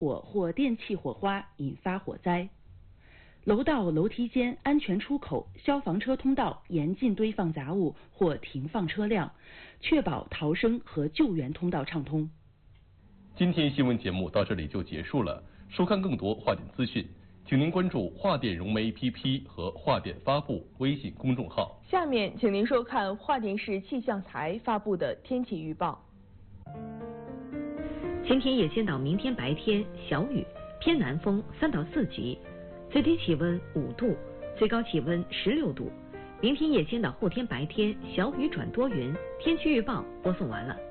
火或电器火花引发火灾。楼道、楼梯间、安全出口、消防车通道严禁堆放杂物或停放车辆，确保逃生和救援通道畅通。 今天新闻节目到这里就结束了。收看更多华电资讯，请您关注华电融媒 APP 和华电发布微信公众号。 下面，请您收看华电市气象台发布的天气预报。 晴天野仙岛明天白天小雨，偏南风3到4级，最低气温5度，最高气温16度。明天野仙岛后天白天小雨转多云。天气预报播送完了。